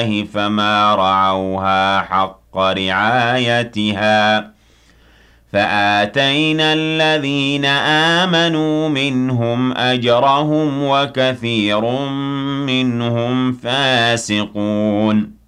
فما رعوها حق رعايتها فآتينا الذين آمنوا منهم أجرهم وكثير منهم فاسقون